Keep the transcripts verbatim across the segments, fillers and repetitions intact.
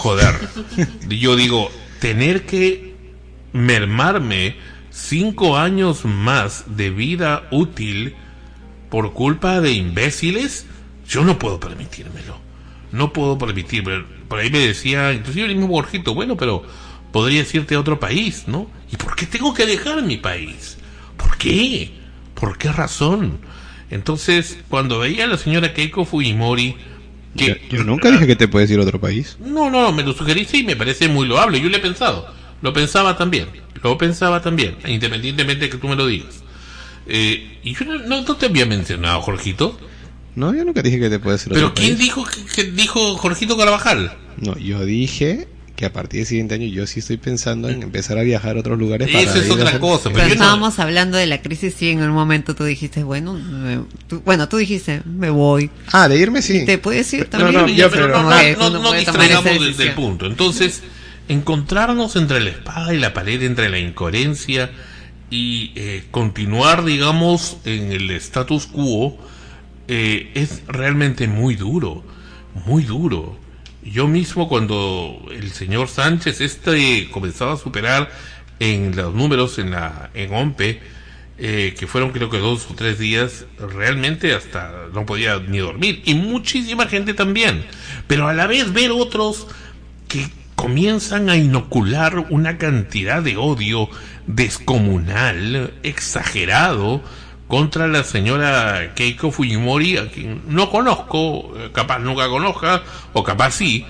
joder, yo digo, tener que mermarme cinco años más de vida útil por culpa de imbéciles, yo no puedo permitírmelo. No puedo permitirme. Por ahí me decía, inclusive el mismo Borjito, bueno, pero podrías irte a otro país, ¿no? ¿Y por qué tengo que dejar mi país? ¿Por qué? ¿Por qué razón? Entonces, cuando veía a la señora Keiko Fujimori, que yo, yo nunca dije que te puedes ir a otro país. No, no, no, me lo sugeriste y me parece muy loable. Yo lo he pensado. Lo pensaba también. Lo pensaba también, independientemente de que tú me lo digas. Eh, y yo no, no, no te había mencionado, Jorgito. No, yo nunca dije que te puedes ir a ¿Pero otro quién país. dijo que, que dijo Jorgito Carvajal? No, yo dije que a partir del siguiente año yo sí estoy pensando en empezar a viajar a otros lugares. Para Eso es otra hacer... cosa. Pero estábamos no... hablando de la crisis, sí, en un momento tú dijiste, bueno, me, tú, bueno, tú dijiste, me voy. Ah, de irme sí. ¿Y te puedes ir también? No, no, ya, pero no, no, que no, no, no distraigamos del, del punto. Entonces, encontrarnos entre la espada y la pared, entre la incoherencia y eh, continuar, digamos, en el status quo, eh, es realmente muy duro, muy duro. Yo mismo, cuando el señor Sánchez este comenzaba a superar en los números en la en OMPE, eh, que fueron creo que dos o tres días, realmente hasta no podía ni dormir, y muchísima gente también, pero a la vez ver otros que comienzan a inocular una cantidad de odio descomunal, exagerado, contra la señora Keiko Fujimori, a quien no conozco, capaz nunca conozca, o capaz sí,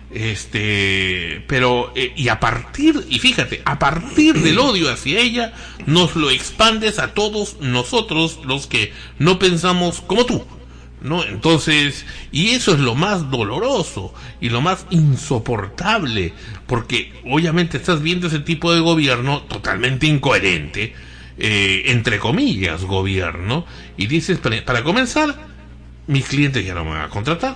este, pero, eh, y a partir, y fíjate, a partir del odio hacia ella, nos lo expandes a todos nosotros, los que no pensamos como tú, ¿no? Entonces, y eso es lo más doloroso, y lo más insoportable, porque obviamente estás viendo ese tipo de gobierno totalmente incoherente, Eh, entre comillas, gobierno, y dices, para, para comenzar, mis clientes ya no me van a contratar.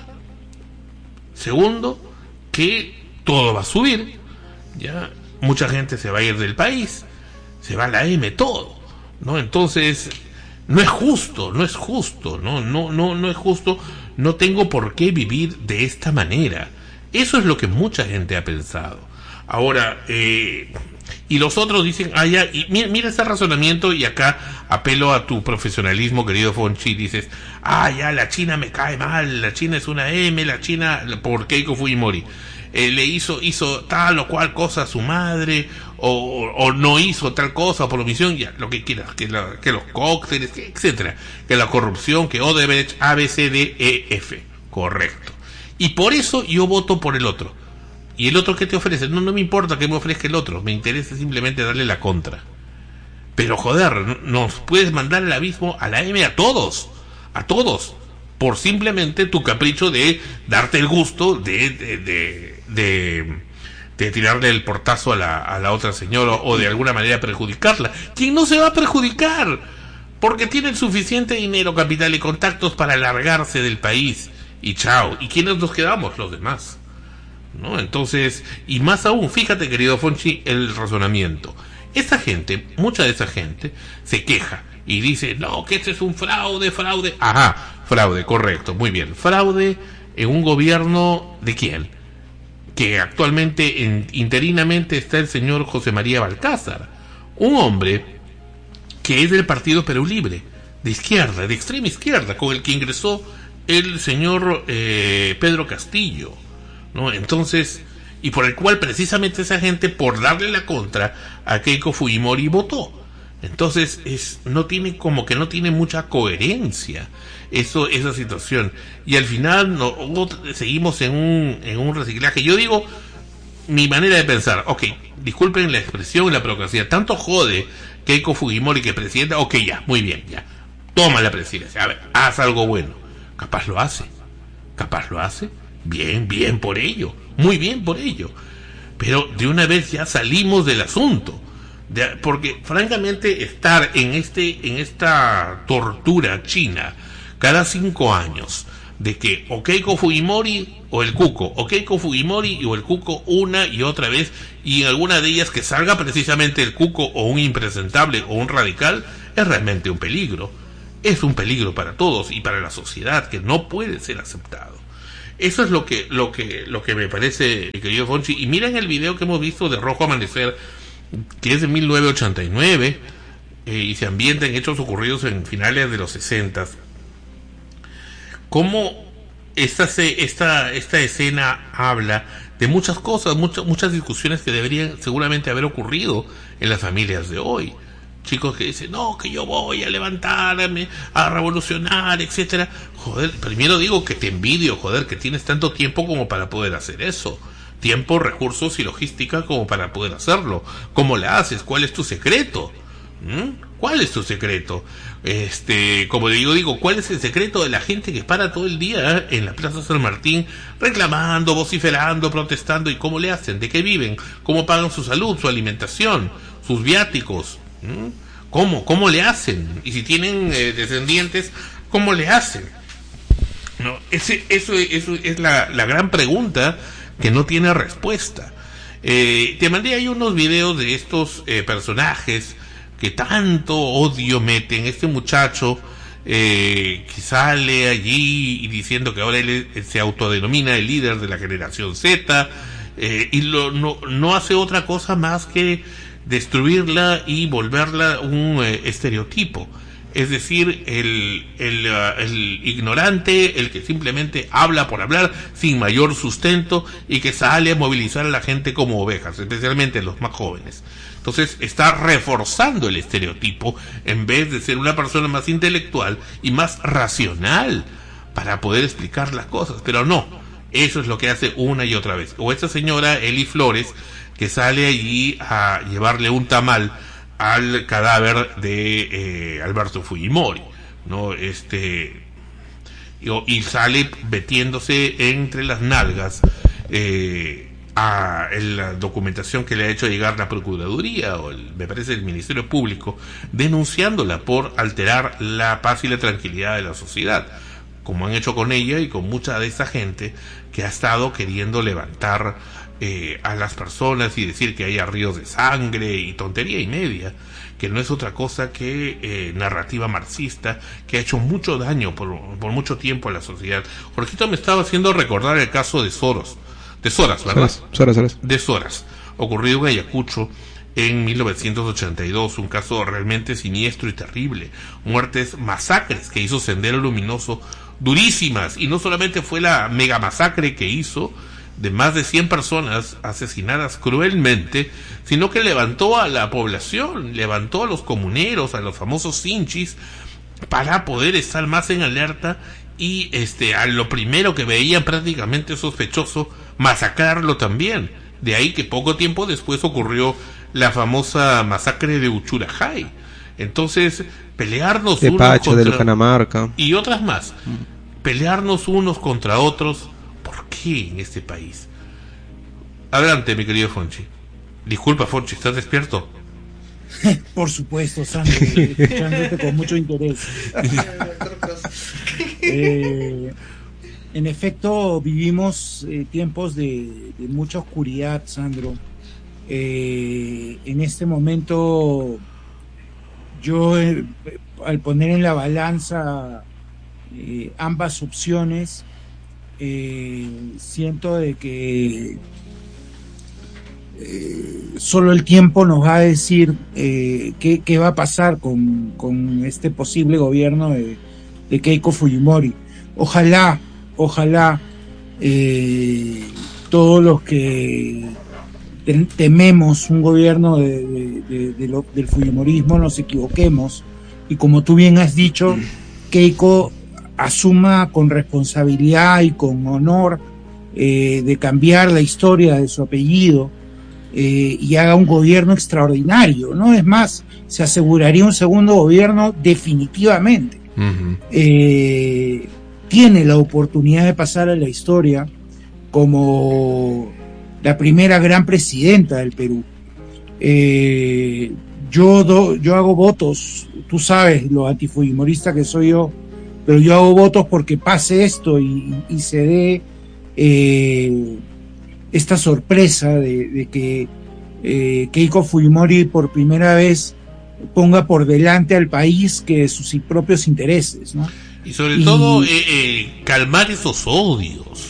Segundo, que todo va a subir, ya mucha gente se va a ir del país, se va a la M, todo, ¿no? Entonces, no es justo, no es justo, no, no, no, no es justo, no tengo por qué vivir de esta manera. Eso es lo que mucha gente ha pensado. Ahora, eh, y los otros dicen, ah, ya, y mira, mira ese razonamiento, y acá apelo a tu profesionalismo, querido Fonchi, dices, ah, ya, la China me cae mal, la China es una M, la China, por Keiko Fujimori, eh, le hizo, hizo tal o cual cosa a su madre, o, o, o no hizo tal cosa por omisión, ya, lo que quieras, que, la, que los cócteles, que, etcétera, que la corrupción, que Odebrecht, A, B, C, D, E, F, correcto. Y por eso yo voto por el otro. ¿Y el otro qué te ofrece? No, no me importa que me ofrezca el otro, me interesa simplemente darle la contra. Pero joder, nos puedes mandar al abismo, a la M, a todos, a todos, por simplemente tu capricho de darte el gusto de de, de, de, de tirarle el portazo a la, a la otra señora, o de alguna manera perjudicarla. ¿Quién no se va a perjudicar? Porque tienen suficiente dinero, capital y contactos para largarse del país, y chao. ¿Y quiénes nos quedamos? Los demás, ¿no? Entonces, y más aún, fíjate, querido Fonchi, el razonamiento. Esa gente, mucha de esa gente, se queja y dice, no, que este es un fraude, fraude. Ajá, fraude, correcto, muy bien. Fraude en un gobierno ¿de quién? Que actualmente, en, interinamente, está el señor José María Balcázar, un hombre que es del Partido Perú Libre, de izquierda, de extrema izquierda, con el que ingresó el señor eh, Pedro Castillo, ¿no? Entonces, y por el cual precisamente esa gente, por darle la contra a Keiko Fujimori, votó. Entonces, es, no tiene, como que no tiene mucha coherencia eso, esa situación. Y al final no, seguimos en un, en un reciclaje. Yo digo, mi manera de pensar, ok, disculpen la expresión y la procracia, tanto jode Keiko Fujimori que presidenta, ok, ya, muy bien, ya, toma la presidencia, a ver, haz algo bueno. Capaz lo hace, capaz lo hace, bien, bien por ello, muy bien por ello, pero de una vez ya salimos del asunto, de, porque francamente estar en este, en esta tortura china cada cinco años, de que o Keiko Fujimori o el Cuco, o Keiko Fujimori o el Cuco una y otra vez, y en alguna de ellas que salga precisamente el Cuco o un impresentable o un radical, es realmente un peligro. Es un peligro para todos y para la sociedad, que no puede ser aceptado. Eso es lo que lo que lo que me parece, querido Fonchi. Y miren el video que hemos visto de Rojo Amanecer, que es de mil novecientos ochenta y nueve, eh, y se ambienta en hechos ocurridos en finales de los sesenta. Cómo esta esta esta escena habla de muchas cosas, muchas muchas discusiones que deberían seguramente haber ocurrido en las familias de hoy. Chicos que dicen, no, que yo voy a levantarme, a revolucionar, etcétera. Joder, primero digo que te envidio, joder, que tienes tanto tiempo como para poder hacer eso. Tiempo, recursos y logística como para poder hacerlo. ¿Cómo la haces? ¿Cuál es tu secreto? ¿Mm? ¿Cuál es tu secreto? Este, como digo, digo, ¿cuál es el secreto de la gente que para todo el día en la Plaza San Martín reclamando, vociferando, protestando? ¿Y cómo le hacen? ¿De qué viven? ¿Cómo pagan su salud, su alimentación, sus viáticos? ¿Cómo? ¿Cómo le hacen? Y si tienen eh, descendientes, ¿cómo le hacen? No, ese, eso, eso es la, la gran pregunta que no tiene respuesta. Eh, te mandé ahí unos videos de estos eh, personajes que tanto odio meten. Este muchacho eh, que sale allí y diciendo que ahora él se autodenomina el líder de la generación Z, eh, y lo, no, no hace otra cosa más que destruirla y volverla un eh, estereotipo. Es decir, el, el, uh, el ignorante, el que simplemente habla por hablar sin mayor sustento y que sale a movilizar a la gente como ovejas, especialmente los más jóvenes. Entonces está reforzando el estereotipo en vez de ser una persona más intelectual y más racional para poder explicar las cosas. Pero no, eso es lo que hace una y otra vez. O esta señora Eli Flores, que sale allí a llevarle un tamal al cadáver de eh, Alberto Fujimori, ¿no? Este, y, y sale metiéndose entre las nalgas eh, a la documentación que le ha hecho llegar la Procuraduría, o el, me parece el Ministerio Público, denunciándola por alterar la paz y la tranquilidad de la sociedad, como han hecho con ella y con mucha de esa gente que ha estado queriendo levantar Eh, a las personas y decir que haya ríos de sangre y tontería y media, que no es otra cosa que eh, narrativa marxista que ha hecho mucho daño por, por mucho tiempo a la sociedad. Jorgito me estaba haciendo recordar el caso de Soros, de Soras, ¿verdad? Soras, Soras. De Soras, ocurrido en Ayacucho en mil novecientos ochenta y dos, un caso realmente siniestro y terrible, muertes, masacres que hizo Sendero Luminoso, durísimas, y no solamente fue la mega masacre que hizo de más de cien personas asesinadas cruelmente, sino que levantó a la población, levantó a los comuneros, a los famosos hinchis, para poder estar más en alerta y este a lo primero que veían prácticamente sospechoso, masacrarlo también. De ahí que poco tiempo después ocurrió la famosa masacre de Uchurajay. Entonces, pelearnos de unos Pacho, contra... del Canamarca y otras más, pelearnos unos contra otros. ¿Por qué en este país? Adelante, mi querido Fonchi. Disculpa, Fonchi, ¿estás despierto? Por supuesto, Sandro, escuchándote con mucho interés. eh, en efecto, vivimos eh, tiempos de, de mucha oscuridad, Sandro. Eh, en este momento, yo, eh, al poner en la balanza eh, ambas opciones, Eh, siento de que eh, solo el tiempo nos va a decir eh, qué, qué va a pasar con, con este posible gobierno de, de Keiko Fujimori. Ojalá, ojalá eh, todos los que tememos un gobierno de, de, de, de lo, del Fujimorismo nos equivoquemos, y como tú bien has dicho, Keiko asuma con responsabilidad y con honor eh, de cambiar la historia de su apellido eh, y haga un gobierno extraordinario, ¿no? Es más, se aseguraría un segundo gobierno definitivamente. Uh-huh. Eh, tiene la oportunidad de pasar a la historia como la primera gran presidenta del Perú. Eh, yo, do, yo hago votos, tú sabes lo antifujimorista que soy yo, pero yo hago votos porque pase esto y, y se dé eh, esta sorpresa de, de que eh, Keiko Fujimori por primera vez ponga por delante al país que sus propios intereses, ¿no? Y sobre y, todo eh, eh, calmar esos odios,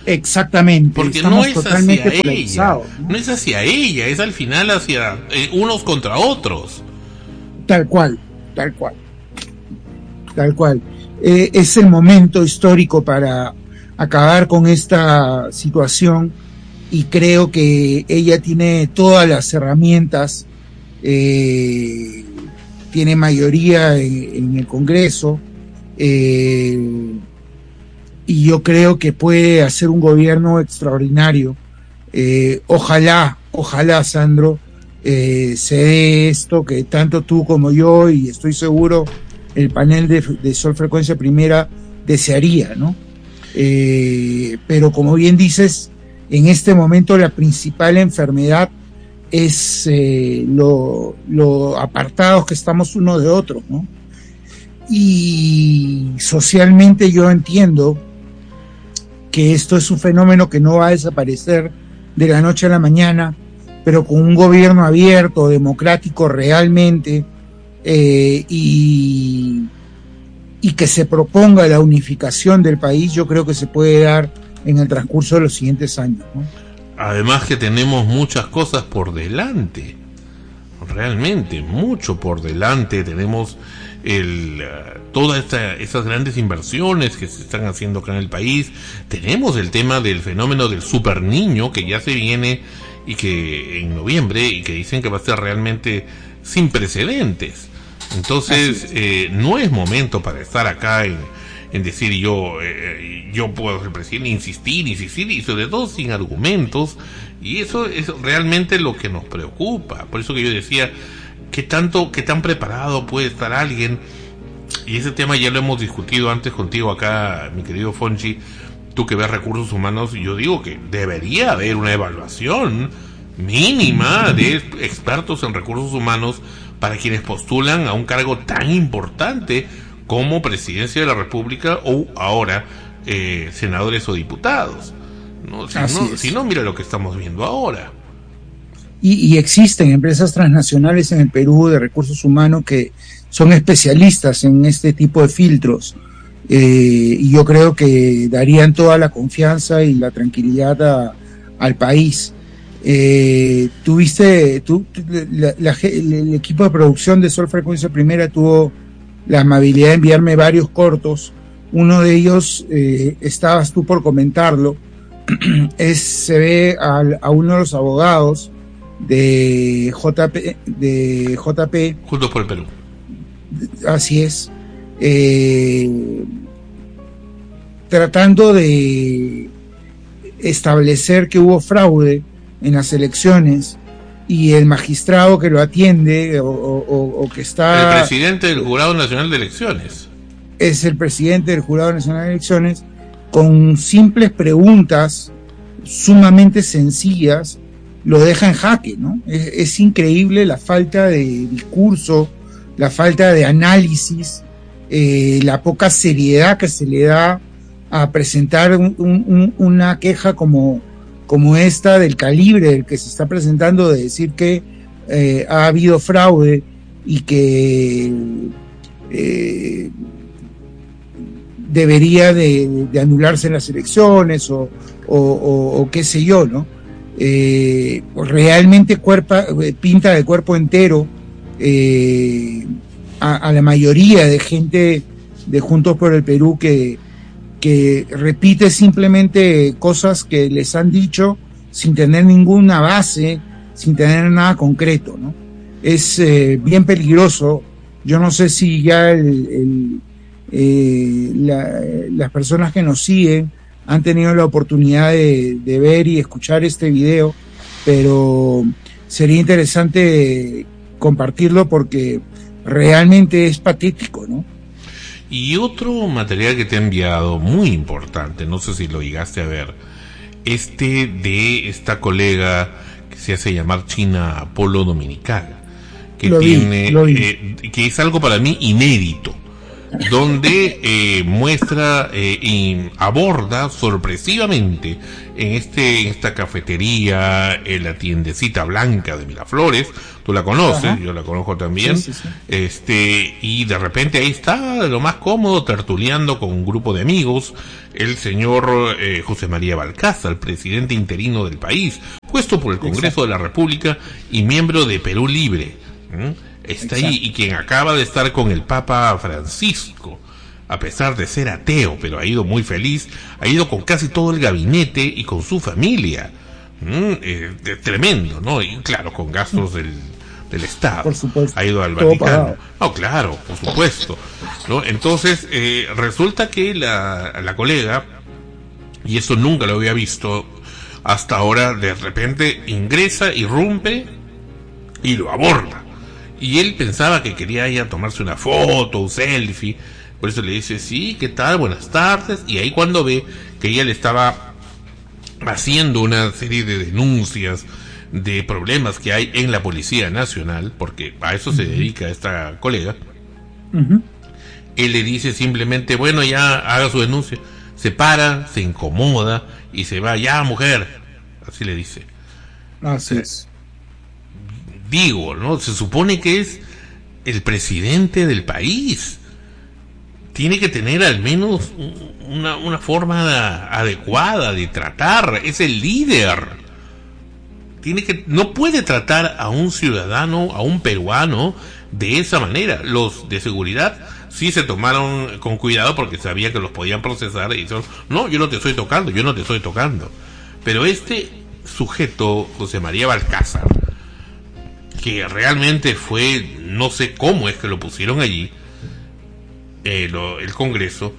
Exactamente. Porque no es hacia ella, ¿no? no es hacia ella, es al final hacia eh, unos contra otros. Tal cual, tal cual, tal cual. Eh, es el momento histórico para acabar con esta situación y creo que ella tiene todas las herramientas, eh, tiene mayoría en, en el Congreso, eh, y yo creo que puede hacer un gobierno extraordinario. Eh, ojalá, ojalá, Sandro, eh, se dé esto que tanto tú como yo, y estoy seguro el panel de, de Sol Frecuencia Primera desearía, ¿no? Eh, pero como bien dices, en este momento la principal enfermedad es eh, lo, lo apartados que estamos uno de otro, ¿no? Y socialmente yo entiendo que esto es un fenómeno que no va a desaparecer de la noche a la mañana, pero con un gobierno abierto, democrático realmente, eh, y, y que se proponga la unificación del país, yo creo que se puede dar en el transcurso de los siguientes años, ¿no? Además que tenemos muchas cosas por delante, realmente mucho por delante. Tenemos el uh, todas esta, esas grandes inversiones que se están haciendo acá en el país. Tenemos el tema del fenómeno del super niño que ya se viene y que en noviembre, y que dicen que va a ser realmente sin precedentes. Entonces eh, no es momento para estar acá en, en decir yo eh, yo puedo ser presidente, insistir, insistir, y sobre todo sin argumentos, y eso es realmente lo que nos preocupa. Por eso que yo decía, ¿qué tanto, qué tan preparado puede estar alguien? Y ese tema ya lo hemos discutido antes contigo acá, mi querido Fonchi, tú que ves recursos humanos. Yo digo que debería haber una evaluación mínima de expertos en recursos humanos para quienes postulan a un cargo tan importante como Presidencia de la República o ahora eh, senadores o diputados. ¿No? Si, no, si no, mira lo que estamos viendo ahora. Y, y existen empresas transnacionales en el Perú de recursos humanos que son especialistas en este tipo de filtros, eh, y yo creo que darían toda la confianza y la tranquilidad a, al país. Eh, tuviste, tú, la, la, el equipo de producción de Sol Frecuencia Primera tuvo la amabilidad de enviarme varios cortos. Uno de ellos, eh, estabas tú por comentarlo, es, se ve a, a uno de los abogados de J P, de J P Juntos por el Perú. Así es, eh, tratando de establecer que hubo fraude en las elecciones, y el magistrado que lo atiende o, o, o que está... El presidente del Jurado Nacional de Elecciones. Es el presidente del Jurado Nacional de Elecciones, con simples preguntas sumamente sencillas, lo deja en jaque, ¿no? Es, es increíble la falta de discurso, la falta de análisis, eh, la poca seriedad que se le da a presentar un, un, una queja como, como esta, del calibre del que se está presentando, de decir que eh, ha habido fraude y que eh, debería de, de anularse en las elecciones o, o, o, o qué sé yo, ¿no? Eh, realmente cuerpa, pinta de cuerpo entero eh, a, a la mayoría de gente de Juntos por el Perú que, que repite simplemente cosas que les han dicho sin tener ninguna base, sin tener nada concreto, ¿no? Es eh, bien peligroso. Yo no sé si ya el, el, eh, la, las personas que nos siguen han tenido la oportunidad de, de ver y escuchar este video, pero sería interesante compartirlo porque realmente es patético, ¿no? Y otro material que te he enviado, muy importante, no sé si lo llegaste a ver, este de esta colega que se hace llamar China Apolo Dominical, que lo tiene, vi, lo vi. Eh, que es algo para mí inédito. donde eh, muestra eh, y aborda sorpresivamente en este en esta cafetería, en la tiendecita blanca de Miraflores. Tú la conoces, ajá, yo la conozco también. Sí, sí, sí. Este, y de repente ahí está, de lo más cómodo, tertuleando con un grupo de amigos, el señor eh, José María Balcázar, presidente interino del país, puesto por el Congreso Exacto. de la República y miembro de Perú Libre. ¿Mm? Está Exacto. ahí, y quien acaba de estar con el Papa Francisco, a pesar de ser ateo, pero ha ido muy feliz, ha ido con casi todo el gabinete y con su familia. ¿Mm? Eh, de, tremendo, ¿no? Y claro, con gastos del del Estado. Por supuesto. Ha ido al Vaticano. No, claro, por supuesto. ¿No? Entonces, eh, resulta que la, la colega, y eso nunca lo había visto hasta ahora, de repente ingresa, irrumpe y lo aborda. Y él pensaba que quería ir a tomarse una foto, un selfie. Por eso le dice, sí, ¿qué tal? Buenas tardes. Y ahí cuando ve que ella le estaba haciendo una serie de denuncias de problemas que hay en la Policía Nacional, porque a eso se dedica esta colega, uh-huh. él le dice simplemente, bueno, ya haga su denuncia. Se para, se incomoda y se va, ya mujer, así le dice. Así o sea, es. Digo, ¿no? Se supone que es el presidente del país. Tiene que tener al menos una, una forma adecuada de tratar. Es el líder. Tiene que, no puede tratar a un ciudadano, a un peruano, de esa manera. Los de seguridad sí se tomaron con cuidado porque sabían que los podían procesar y dijeron, no, yo no te estoy tocando, yo no te estoy tocando. Pero este sujeto, José María Balcázar, que realmente fue, no sé cómo es que lo pusieron allí, eh, lo, el Congreso,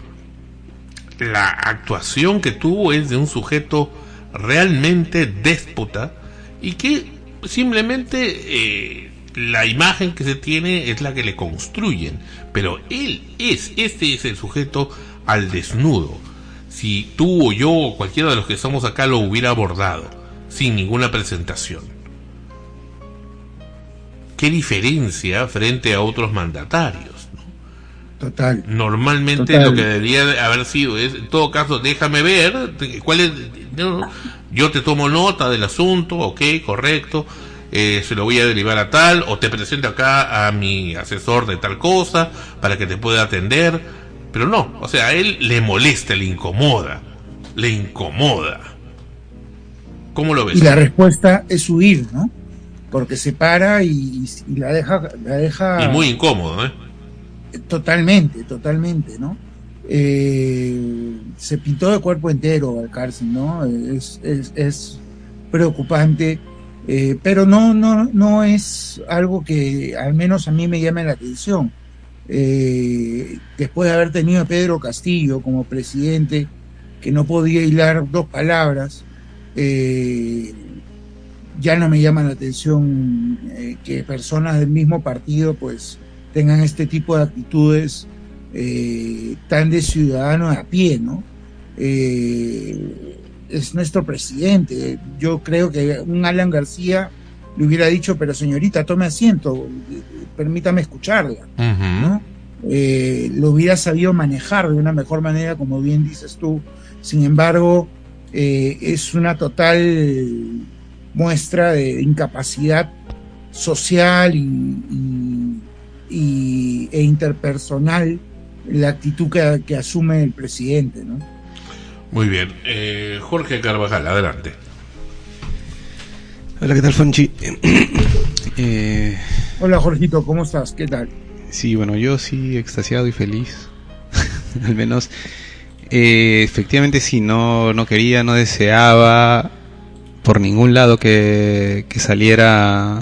la actuación que tuvo es de un sujeto realmente déspota, y que simplemente eh, la imagen que se tiene es la que le construyen, pero él es, este es el sujeto al desnudo. Si tú o yo o cualquiera de los que estamos acá lo hubiera abordado sin ninguna presentación, ¿qué diferencia frente a otros mandatarios? Total. Normalmente Total. Lo que debería de haber sido es, en todo caso, déjame ver cuál es, no, yo te tomo nota del asunto, ok, correcto, eh, se lo voy a derivar a tal, o te presento acá a mi asesor de tal cosa para que te pueda atender, pero no, o sea, a él le molesta, le incomoda, le incomoda. ¿Cómo lo ves? Y la respuesta es huir, ¿no? Porque se para y, y la deja, la deja... Y muy incómodo, ¿eh? Totalmente, totalmente, ¿no? Eh, se pintó de cuerpo entero al cárcel, ¿no? Es, es, es preocupante, eh, pero no, no, no es algo que al menos a mí me llame la atención. Eh, después de haber tenido a Pedro Castillo como presidente, que no podía hilar dos palabras, eh, ya no me llama la atención eh, que personas del mismo partido pues tengan este tipo de actitudes eh, tan de ciudadanos a pie, ¿no? Eh, es nuestro presidente. Yo creo que un Alan García le hubiera dicho, pero señorita, tome asiento, permítame escucharla, uh-huh. ¿no? Eh, lo hubiera sabido manejar de una mejor manera, como bien dices tú. Sin embargo, eh, es una total muestra de incapacidad social y, y, y, e interpersonal la actitud que, que asume el presidente, ¿no? Muy bien. Eh, Jorge Carvajal, adelante. Hola, ¿qué tal, Fonchi? eh... Hola, Jorgito, ¿cómo estás? ¿Qué tal? Sí, bueno, yo sí extasiado y feliz. Al menos, eh, efectivamente sí, no, no quería, no deseaba por ningún lado que, que saliera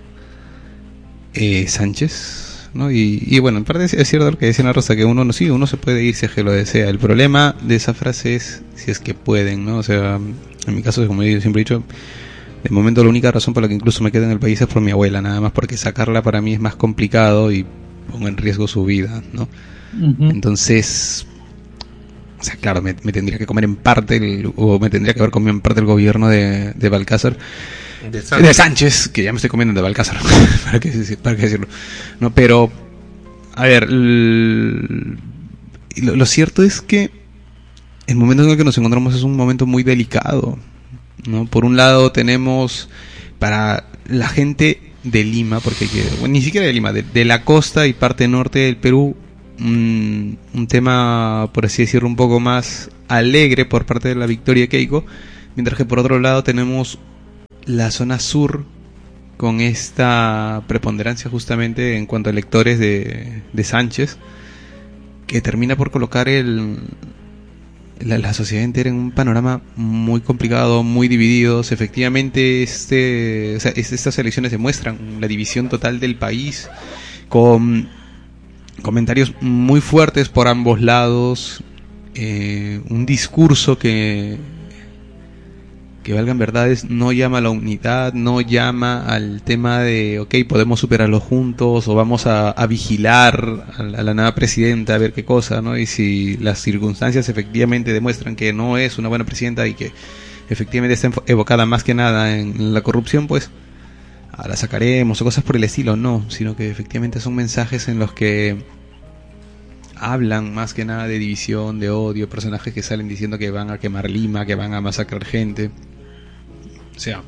eh, Sánchez, ¿no? Y, y bueno, en parte es cierto lo que decía Ana Rosa, que uno no sí, uno se puede ir si es que lo desea. El problema de esa frase es si es que pueden, ¿no? O sea, en mi caso, como yo siempre he dicho, de momento la única razón por la que incluso me quedo en el país es por mi abuela, nada más, porque sacarla para mí es más complicado y pongo en riesgo su vida, ¿no? Uh-huh. Entonces, o sea, claro, me, me tendría que comer en parte el, o me tendría que haber comido en parte el gobierno de, de Balcázar, de Sánchez. de Sánchez, que ya me estoy comiendo de Balcázar, para qué, para qué decirlo, no, pero a ver, l- lo, lo cierto es que el momento en el que nos encontramos es un momento muy delicado, ¿no? Por un lado tenemos para la gente de Lima, porque hay que, bueno, ni siquiera de Lima, de, de la costa y parte norte del Perú, un, un tema, por así decirlo, un poco más alegre por parte de la victoria de Keiko, mientras que por otro lado tenemos la zona sur con esta preponderancia justamente en cuanto a electores de, de Sánchez, que termina por colocar el La, la sociedad entera en un panorama muy complicado, muy divididos. Efectivamente, este, o sea, es, estas elecciones demuestran la división total del país, con comentarios muy fuertes por ambos lados, eh, un discurso que, que valgan verdades, no llama a la unidad, no llama al tema de, ok, podemos superarlo juntos, o vamos a, a vigilar a la, a la nueva presidenta a ver qué cosa, ¿no? Y si las circunstancias efectivamente demuestran que no es una buena presidenta y que efectivamente está evocada más que nada en la corrupción, pues la sacaremos o cosas por el estilo, no, sino que efectivamente son mensajes en los que hablan más que nada de división, de odio, personajes que salen diciendo que van a quemar Lima, que van a masacrar gente. O sea,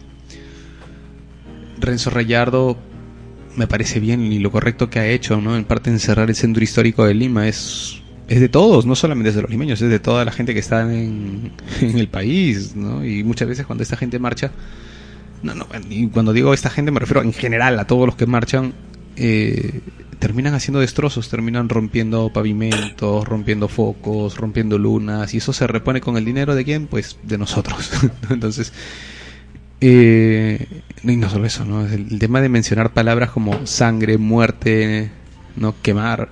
Renzo Rayardo me parece bien y lo correcto que ha hecho, ¿no? En parte encerrar el centro histórico de Lima es, es de todos, no solamente de los limeños, es de toda la gente que está en, en el país, ¿no? Y muchas veces cuando esta gente marcha, no, no, y cuando digo esta gente me refiero en general a todos los que marchan, eh, terminan haciendo destrozos, terminan rompiendo pavimentos, rompiendo focos, rompiendo lunas, y eso se repone con el dinero de quién, pues de nosotros. Entonces, Eh, y no solo eso, ¿no? El, el tema de mencionar palabras como sangre, muerte, no quemar,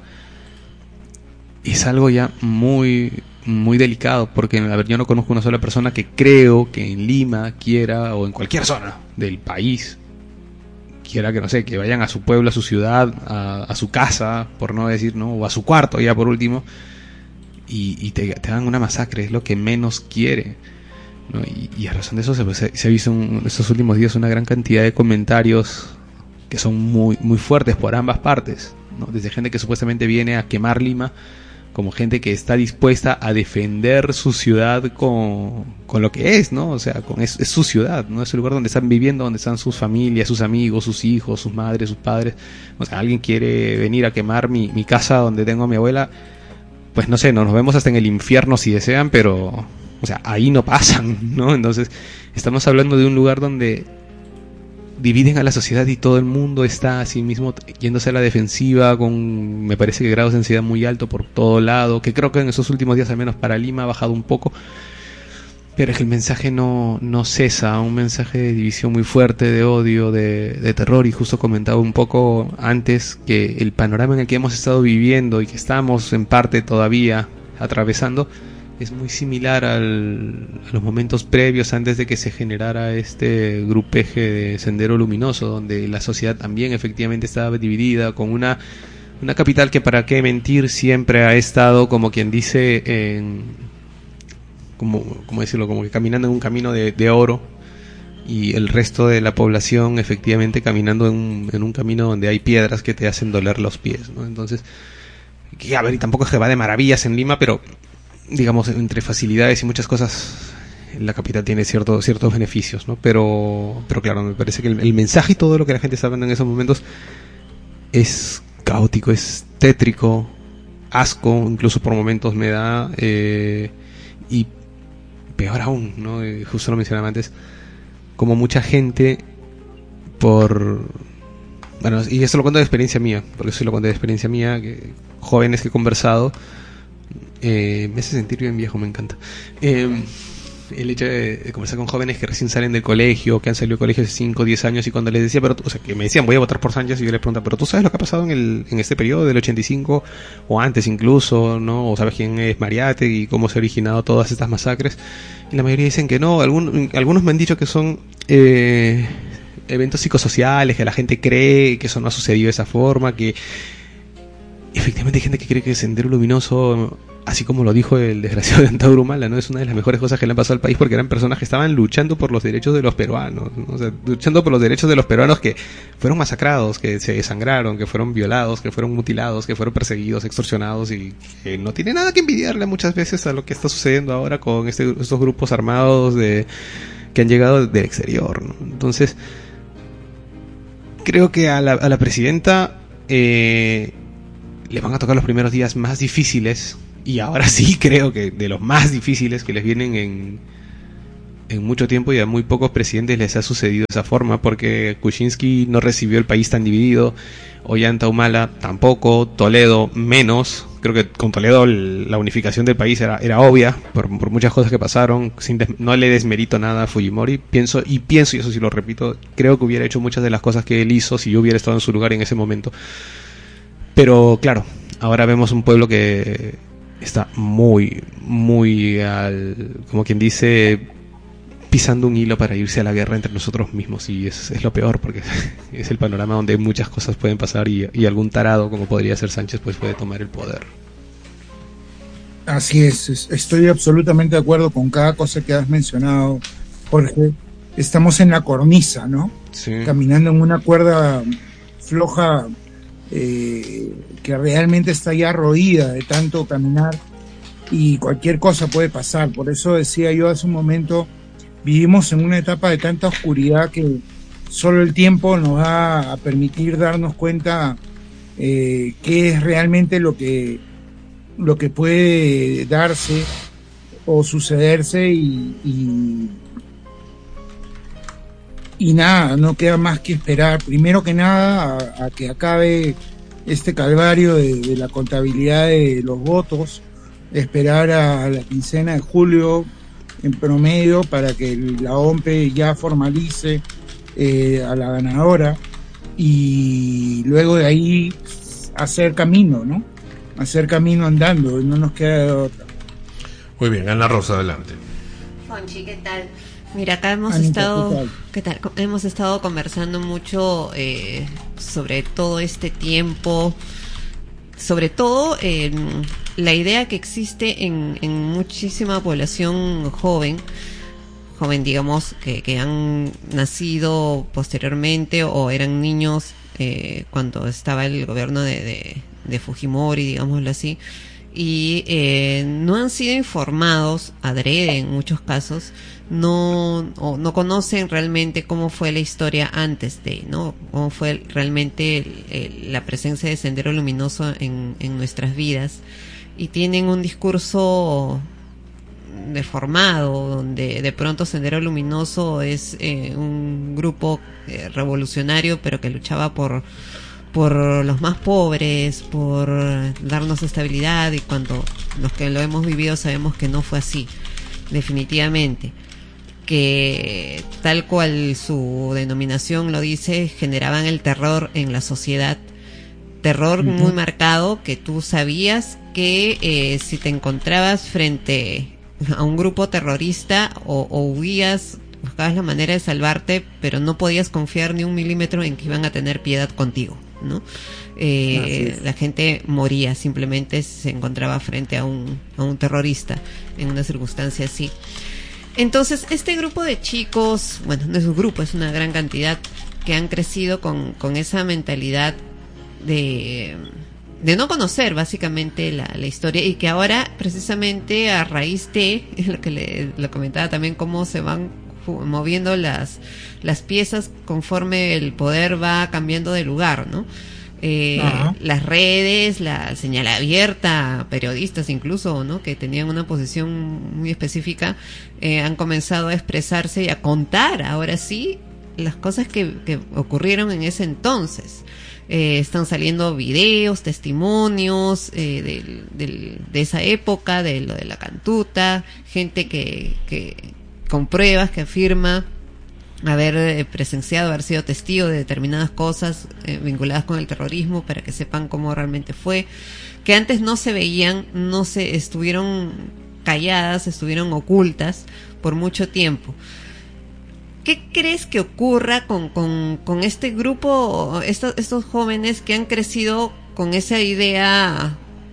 es algo ya muy muy delicado, porque a ver, yo no conozco una sola persona que creo que en Lima quiera, o en cualquier zona del país quiera, que no sé, que vayan a su pueblo, a su ciudad, a, a su casa, por no decir, ¿no? O a su cuarto, ya por último, y, y te, te hagan una masacre. Es lo que menos quiere, ¿no? Y, y a razón de eso se, se, se ha visto en estos últimos días una gran cantidad de comentarios que son muy muy fuertes por ambas partes, ¿no? Desde gente que supuestamente viene a quemar Lima, como gente que está dispuesta a defender su ciudad con, con lo que es, ¿no? O sea, con es, es su ciudad, ¿no? Es el lugar donde están viviendo, donde están sus familias, sus amigos, sus hijos, sus madres, sus padres. O sea, alguien quiere venir a quemar mi, mi casa donde tengo a mi abuela, pues no sé, no, nos vemos hasta en el infierno si desean, pero, o sea, ahí no pasan, ¿no? Entonces, estamos hablando de un lugar donde dividen a la sociedad y todo el mundo está así mismo yéndose a la defensiva con, me parece que grados de ansiedad muy alto por todo lado, que creo que en esos últimos días al menos para Lima ha bajado un poco, pero es que el mensaje no, no cesa, un mensaje de división muy fuerte, de odio, de, de terror. Y justo comentaba un poco antes que el panorama en el que hemos estado viviendo y que estamos en parte todavía atravesando es muy similar al, a los momentos previos antes de que se generara este grupeje de Sendero Luminoso, donde la sociedad también efectivamente estaba dividida, con una, una capital que, para qué mentir, siempre ha estado, como quien dice, en, como, como decirlo, como que caminando en un camino de, de oro, y el resto de la población efectivamente caminando en un, en un camino donde hay piedras que te hacen doler los pies, ¿no? Entonces, que, a ver, y tampoco es que va de maravillas en Lima, pero digamos, entre facilidades y muchas cosas, la capital tiene cierto, ciertos beneficios, ¿no? Pero, pero claro, me parece que el, el mensaje y todo lo que la gente está hablando en esos momentos es caótico, es tétrico, asco, incluso por momentos me da, eh, y peor aún, ¿no? Eh, justo lo mencionaba antes, como mucha gente por... Bueno, y eso lo cuento de experiencia mía, porque eso lo cuento de experiencia mía, que jóvenes que he conversado, Eh, me hace sentir bien viejo, me encanta. Eh, el hecho de, de conversar con jóvenes que recién salen del colegio, que han salido del colegio hace cinco o diez años, y cuando les decía, pero, o sea, que me decían voy a votar por Sánchez, y yo les preguntaba, pero tú sabes lo que ha pasado en el en este periodo del ochenta y cinco o antes incluso, ¿no? O sabes quién es Mariátegui y cómo se han originado todas estas masacres. Y la mayoría dicen que no. Algun, algunos me han dicho que son eh, eventos psicosociales, que la gente cree que eso no ha sucedido de esa forma, que efectivamente hay gente que cree que el Sendero Luminoso así como lo dijo el desgraciado de Antauro Humala, ¿no? Es una de las mejores cosas que le han pasado al país, porque eran personas que estaban luchando por los derechos de los peruanos, ¿no? O sea, luchando por los derechos de los peruanos que fueron masacrados, que se desangraron, que fueron violados, que fueron mutilados, que fueron perseguidos, extorsionados, y que no tiene nada que envidiarle muchas veces a lo que está sucediendo ahora con este, estos grupos armados de que han llegado del exterior, ¿no? Entonces, creo que a la, a la presidenta eh, le van a tocar los primeros días más difíciles. Y ahora sí creo que de los más difíciles que les vienen en, en mucho tiempo, y a muy pocos presidentes les ha sucedido de esa forma, porque Kuczynski no recibió el país tan dividido, Ollanta Humala tampoco, Toledo menos. Creo que con Toledo el, la unificación del país era, era obvia por, por muchas cosas que pasaron. Sin des, no le desmerito nada a Fujimori, pienso y pienso y eso sí lo repito, creo que hubiera hecho muchas de las cosas que él hizo si yo hubiera estado en su lugar en ese momento. Pero claro, ahora vemos un pueblo que está muy, muy al, como quien dice, pisando un hilo para irse a la guerra entre nosotros mismos, y es, es lo peor, porque es el panorama donde muchas cosas pueden pasar y, y algún tarado como podría ser Sánchez pues puede tomar el poder. Así es, es, estoy absolutamente de acuerdo con cada cosa que has mencionado, Jorge. Estamos en la cornisa, ¿no? Sí. Caminando en una cuerda floja, Eh, que realmente está ya roída de tanto caminar, y cualquier cosa puede pasar. Por eso decía yo hace un momento, vivimos en una etapa de tanta oscuridad que solo el tiempo nos va a permitir darnos cuenta eh, qué es realmente lo que lo que puede darse o sucederse, y, y Y nada, no queda más que esperar, primero que nada, a, a que acabe este calvario de, de la contabilidad de los votos, esperar a la quincena de julio en promedio para que la O M P E ya formalice eh, a la ganadora, y luego de ahí hacer camino, ¿no? Hacer camino andando, no nos queda de otra. Muy bien, Ana Rosa, adelante. Fonchi, ¿qué tal? Mira, acá hemos Anita, estado, ¿qué tal? ¿qué tal? Hemos estado conversando mucho eh, sobre todo este tiempo, sobre todo eh, la idea que existe en, en muchísima población joven, joven digamos, que, que han nacido posteriormente o eran niños eh, cuando estaba el gobierno de, de, de Fujimori, digámoslo así, y eh, no han sido informados adrede en muchos casos, no o no conocen realmente cómo fue la historia antes de, ¿no? Cómo fue realmente el, el, la presencia de Sendero Luminoso en, en nuestras vidas, y tienen un discurso deformado donde de pronto Sendero Luminoso es eh, un grupo eh, revolucionario, pero que luchaba por por los más pobres, por darnos estabilidad, y cuando los que lo hemos vivido sabemos que no fue así, definitivamente, que tal cual su denominación lo dice, generaban el terror en la sociedad, terror uh-huh. muy marcado, que tú sabías que eh, si te encontrabas frente a un grupo terrorista o, o huías, buscabas la manera de salvarte, pero no podías confiar ni un milímetro en que iban a tener piedad contigo, ¿no? Eh, la gente moría, simplemente se encontraba frente a un, a un terrorista en una circunstancia así. Entonces, este grupo de chicos, bueno, no es un grupo, es una gran cantidad, que han crecido con, con esa mentalidad de, de no conocer básicamente la, la historia, y que ahora, precisamente a raíz de lo que le lo comentaba también, cómo se van moviendo las, las piezas conforme el poder va cambiando de lugar, ¿no? Eh, las redes, la señal abierta, periodistas incluso, ¿no? Que tenían una posición muy específica, eh, han comenzado a expresarse y a contar, ahora sí, las cosas que, que ocurrieron en ese entonces. Eh, están saliendo videos, testimonios eh, del, del, de esa época, de lo de la cantuta, gente que, que con pruebas que afirma haber eh, presenciado, haber sido testigo de determinadas cosas eh, vinculadas con el terrorismo, para que sepan cómo realmente fue, que antes no se veían, no se estuvieron calladas, estuvieron ocultas por mucho tiempo. ¿Qué crees que ocurra con, con, con este grupo, estos, estos jóvenes que han crecido con esa idea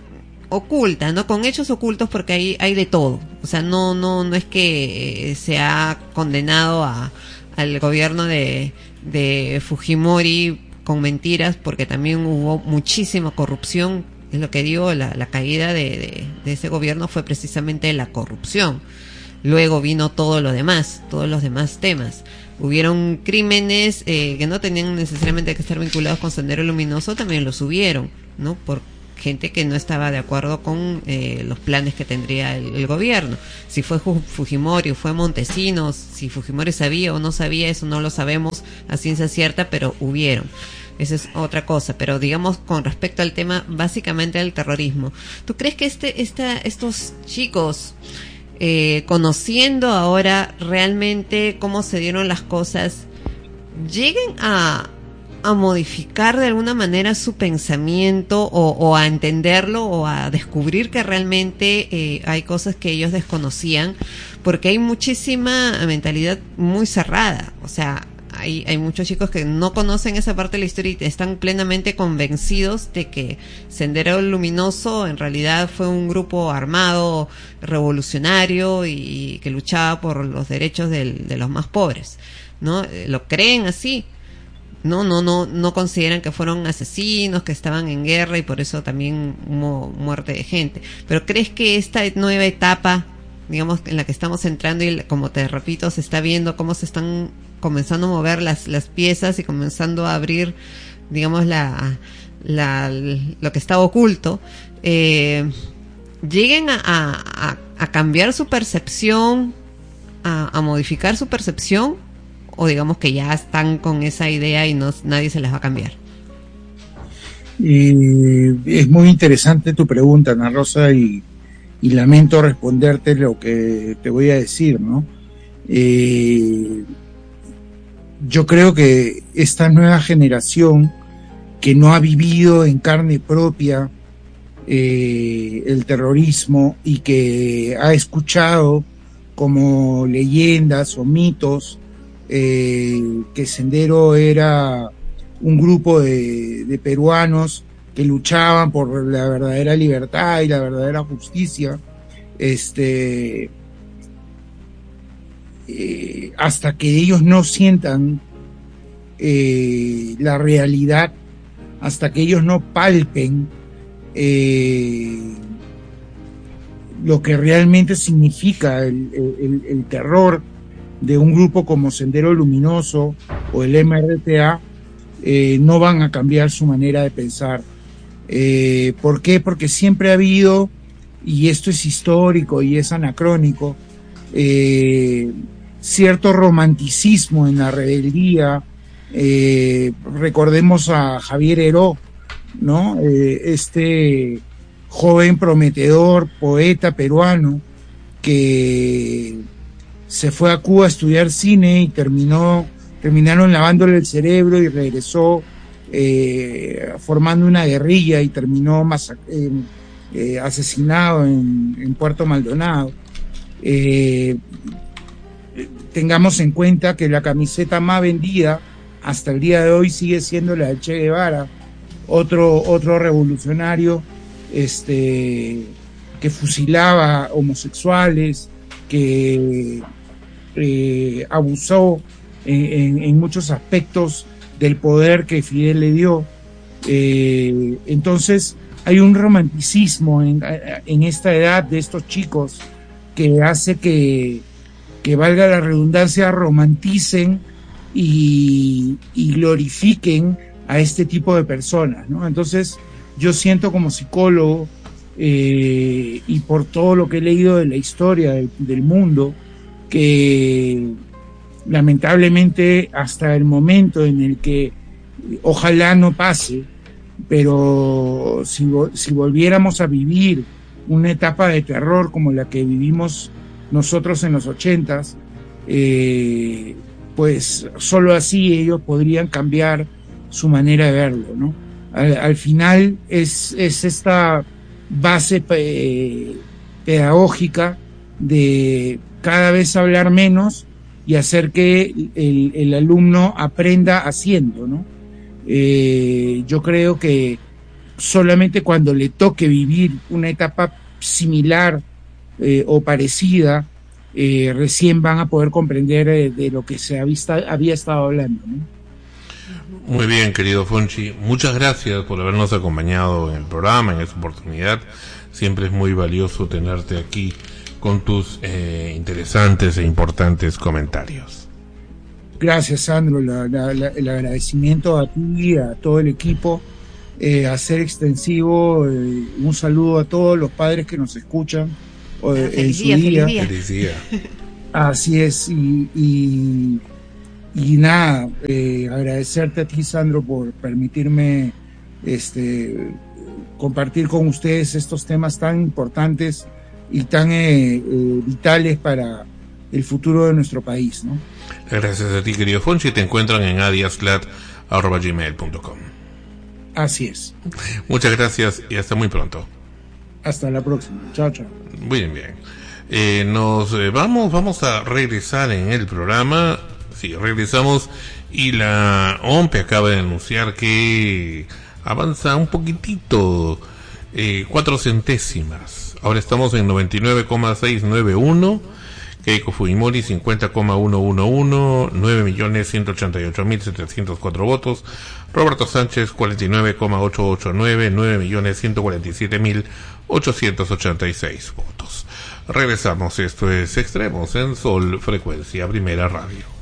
oculta, ¿no? Con hechos ocultos, porque hay, hay de todo. O sea, no, no, no es que se ha condenado a, al gobierno de, de Fujimori con mentiras, porque también hubo muchísima corrupción. Es lo que digo, la, la caída de, de, de ese gobierno fue precisamente la corrupción. Luego vino todo lo demás, todos los demás temas. Hubieron crímenes eh, que no tenían necesariamente que estar vinculados con Sendero Luminoso, también los hubieron, ¿no? Por gente que no estaba de acuerdo con eh, los planes que tendría el, el gobierno. Si fue Fujimori o fue Montesinos, si Fujimori sabía o no sabía, eso no lo sabemos a ciencia cierta, pero hubieron. Esa es otra cosa, pero digamos con respecto al tema básicamente del terrorismo. ¿Tú crees que este, esta, estos chicos, eh, conociendo ahora realmente cómo se dieron las cosas, lleguen a, a modificar de alguna manera su pensamiento o, o a entenderlo o a descubrir que realmente eh, hay cosas que ellos desconocían? Porque hay muchísima mentalidad muy cerrada, o sea, Hay, hay muchos chicos que no conocen esa parte de la historia y están plenamente convencidos de que Sendero Luminoso en realidad fue un grupo armado, revolucionario y que luchaba por los derechos del, de los más pobres, ¿no? Lo creen así, no, no, no, no consideran que fueron asesinos, que estaban en guerra y por eso también hubo muerte de gente. Pero ¿crees que esta nueva etapa, digamos, en la que estamos entrando y como te repito, se está viendo cómo se están comenzando a mover las, las piezas y comenzando a abrir, digamos, la, la, lo que estaba oculto, eh, lleguen a, a, a cambiar su percepción, a, a modificar su percepción, o digamos que ya están con esa idea y no, nadie se las va a cambiar? Eh, es muy interesante tu pregunta, Ana Rosa, y, y lamento responderte lo que te voy a decir, ¿no? Eh, yo creo que esta nueva generación que no ha vivido en carne propia eh, el terrorismo y que ha escuchado como leyendas o mitos eh, que Sendero era un grupo de, de peruanos que luchaban por la verdadera libertad y la verdadera justicia, este Eh, hasta que ellos no sientan eh, la realidad, hasta que ellos no palpen eh, lo que realmente significa el, el, el terror de un grupo como Sendero Luminoso o el M R T A, eh, no van a cambiar su manera de pensar. Eh, ¿Por qué? Porque siempre ha habido, y esto es histórico y es anacrónico, eh, cierto romanticismo en la rebeldía. Eh, recordemos a Javier Heró, ¿no? Eh, este joven prometedor, poeta peruano, que se fue a Cuba a estudiar cine y terminó, terminaron lavándole el cerebro y regresó eh, formando una guerrilla y terminó masac- eh, eh, asesinado en, en Puerto Maldonado. Eh, tengamos en cuenta que la camiseta más vendida hasta el día de hoy sigue siendo la de Che Guevara, otro, otro revolucionario este, que fusilaba homosexuales, que eh, abusó en, en, en muchos aspectos del poder que Fidel le dio. Eh, entonces hay un romanticismo en, en esta edad de estos chicos que hace que que valga la redundancia, romanticen y, y glorifiquen a este tipo de personas, ¿no? Entonces, yo siento como psicólogo eh, y por todo lo que he leído de la historia del, del mundo, que lamentablemente hasta el momento en el que ojalá no pase, pero si, si volviéramos a vivir una etapa de terror como la que vivimos nosotros en los ochentas, eh, pues solo así ellos podrían cambiar su manera de verlo, ¿no? Al, al final es, es esta base eh, pedagógica de cada vez hablar menos y hacer que el, el alumno aprenda haciendo, ¿no? Eh, yo creo que solamente cuando le toque vivir una etapa similar eh, o parecida, eh, recién van a poder comprender eh, de lo que se había, había estado hablando, ¿no? Muy bien, querido Fonchi, muchas gracias por habernos acompañado en el programa, en esta oportunidad. Siempre es muy valioso tenerte aquí con tus eh, interesantes e importantes comentarios. Gracias, Sandro. La, la, la, el agradecimiento a ti, a todo el equipo, eh, a ser extensivo. Eh, un saludo a todos los padres que nos escuchan eh, en su día, día. Feliz día. Feliz día. Así es. Y, y, y nada, eh, agradecerte a ti, Sandro, por permitirme este, compartir con ustedes estos temas tan importantes y tan eh, eh, vitales para el futuro de nuestro país, ¿no? Gracias a ti, querido Fonchi. Te encuentran en adiasclat arroba gmail punto com. Así es. Muchas gracias y hasta muy pronto. Hasta la próxima. Chao, chao. Muy bien. Eh, nos eh, vamos, vamos a regresar en el programa. Sí, regresamos y la O M P E acaba de anunciar que avanza un poquitito, eh, cuatro centésimas. Ahora estamos en noventa y nueve coma seiscientos noventa y uno. Keiko Fujimori cincuenta coma ciento once, nueve millones ciento ochenta y ocho mil setecientos cuatro votos. Roberto Sánchez cuarenta y nueve coma ochocientos ochenta y nueve, nueve millones ciento cuarenta y siete mil ochocientos ochenta y seis votos. Regresamos, esto es Extremos en Sol Frecuencia Primera Radio.